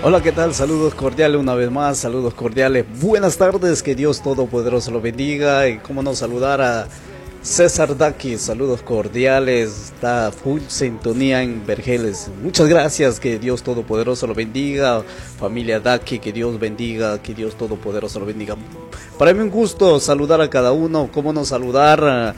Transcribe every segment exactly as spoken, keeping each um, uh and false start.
Hola, ¿qué tal? Saludos cordiales una vez más, saludos cordiales. Buenas tardes, que Dios Todopoderoso lo bendiga. Y cómo no saludar a César Daki, saludos cordiales, está full sintonía en Vergeles. Muchas gracias, que Dios Todopoderoso lo bendiga. Familia Daki, que Dios bendiga, que Dios Todopoderoso lo bendiga. Para mí un gusto saludar a cada uno, cómo no saludar a,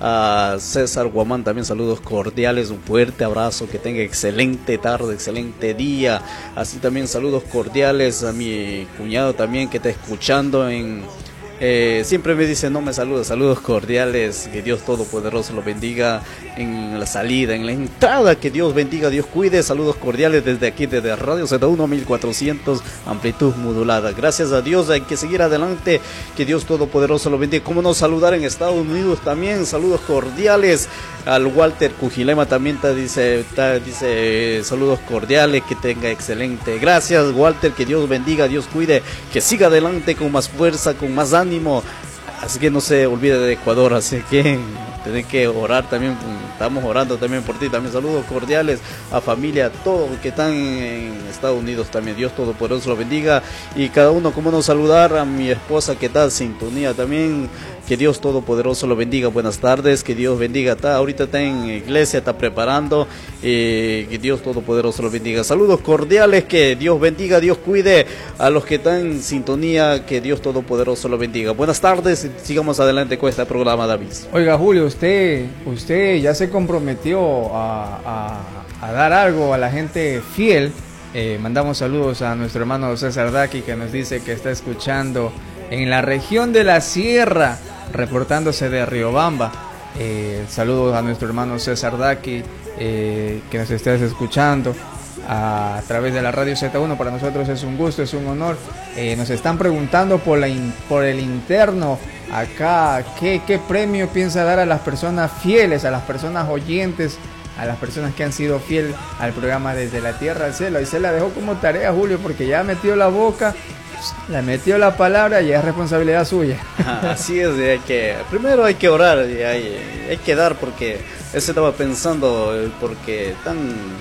a César Guamán, también saludos cordiales, un fuerte abrazo, que tenga excelente tarde, excelente día. Así también saludos cordiales a mi cuñado también, que está escuchando en... Eh, siempre me dice no me saluda, saludos cordiales, que Dios Todopoderoso lo bendiga en la salida, en la entrada, que Dios bendiga, Dios cuide, saludos cordiales desde aquí, desde Radio Z uno mil cuatrocientos, amplitud modulada. Gracias a Dios, hay que seguir adelante, que Dios Todopoderoso lo bendiga. Cómo no saludar en Estados Unidos también, saludos cordiales al Walter Cujilema, también te dice, te dice saludos cordiales, que tenga excelente. Gracias Walter, que Dios bendiga, Dios cuide, que siga adelante con más fuerza, con más ánimo. Así que no se olvide de Ecuador, así que tienen que orar también, estamos orando también por ti. También saludos cordiales a familia, a todos que están en Estados Unidos también, Dios Todopoderoso lo bendiga. Y cada uno, cómo no saludar a mi esposa que está en sintonía también, que Dios Todopoderoso lo bendiga. Buenas tardes, que Dios bendiga. Está, ahorita está en iglesia, está preparando, eh, que Dios Todopoderoso lo bendiga. Saludos cordiales, que Dios bendiga, Dios cuide a los que están en sintonía, que Dios Todopoderoso lo bendiga. Buenas tardes, sigamos adelante con este programa, David. Oiga, Julio, usted, usted ya se comprometió a, a, a dar algo a la gente fiel. Eh, mandamos saludos a nuestro hermano César Daki, que nos dice que está escuchando en la región de la Sierra, reportándose de Riobamba. Eh, saludos a nuestro hermano César Daki, eh, que nos estés escuchando a, a través de la Radio Z uno. Para nosotros es un gusto, es un honor. Eh, nos están preguntando por, la in, por el interno acá, ¿qué, qué premio piensa dar a las personas fieles, a las personas oyentes, a las personas que han sido fieles al programa Desde la Tierra al Cielo? Y se la dejó como tarea, Julio, porque ya metió la boca, la metió la palabra y es responsabilidad suya. Así es, hay que, primero hay que orar, y hay, hay que dar, porque eso estaba pensando, porque tan...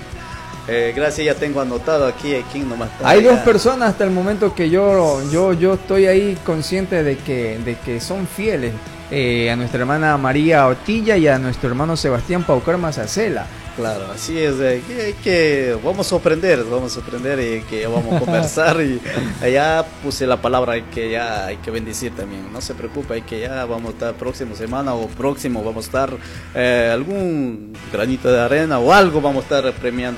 Eh, gracias, ya tengo anotado aquí, aquí nomás está. Hay ya. dos personas hasta el momento que yo yo yo estoy ahí consciente de que de que son fieles, eh, a nuestra hermana María Otilla y a nuestro hermano Sebastián Paucar Mazacela. Claro, así es, eh, que, que vamos a sorprender, vamos a sorprender y que ya vamos a conversar. Y allá puse la palabra que ya hay que bendecir también, no se preocupe, hay que ya vamos a estar próxima semana o próximo, vamos a estar eh, algún granito de arena o algo, vamos a estar premiando